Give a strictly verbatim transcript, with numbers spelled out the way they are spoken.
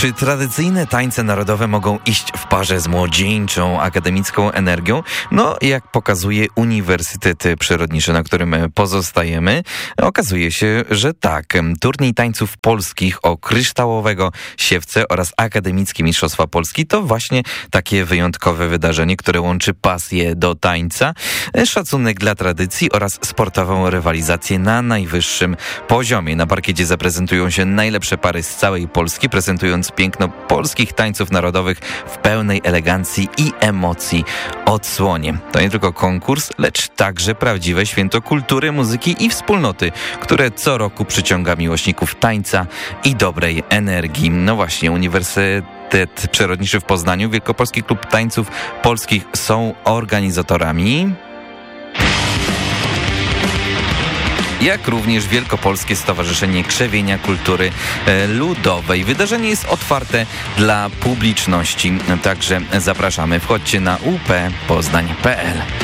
Czy tradycyjne tańce narodowe mogą iść w parze z młodzieńczą, akademicką energią? No, jak pokazuje Uniwersytet Przyrodniczy, na którym pozostajemy, okazuje się, że tak. Turniej tańców polskich o kryształowego siewce oraz akademickie Mistrzostwa Polski to właśnie takie wyjątkowe wydarzenie, które łączy pasję do tańca, szacunek dla tradycji oraz sportową rywalizację na najwyższym poziomie. Na parkiecie zaprezentują się najlepsze pary z całej Polski, prezentując piękno polskich tańców narodowych w pełnej elegancji i emocji odsłonie. To nie tylko konkurs, lecz także prawdziwe święto kultury, muzyki i wspólnoty, które co roku przyciąga miłośników tańca i dobrej energii. No właśnie, Uniwersytet Przyrodniczy w Poznaniu, Wielkopolski Klub Tańców Polskich są organizatorami, jak również Wielkopolskie Stowarzyszenie Krzewienia Kultury Ludowej. Wydarzenie jest otwarte dla publiczności, także zapraszamy. Wchodźcie na u p poznań kropka p l.